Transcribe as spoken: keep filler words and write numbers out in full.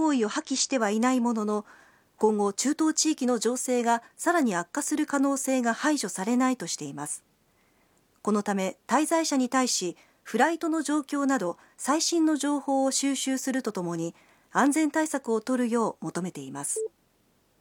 用意を破棄してはいないものの、今後中東地域の情勢がさらに悪化する可能性が排除されないとしています。このため滞在者に対し、フライトの状況など最新の情報を収集するとともに安全対策を取るよう求めています。